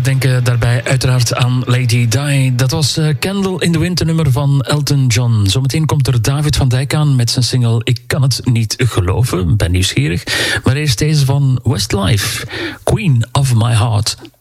denken daarbij uiteraard aan Lady Di. Dat was Candle in the Winter nummer van Elton John. Zometeen komt er David van Dijk aan met zijn single Ik kan het niet geloven. Ben nieuwsgierig. Maar eerst deze van Westlife, Queen of My Heart.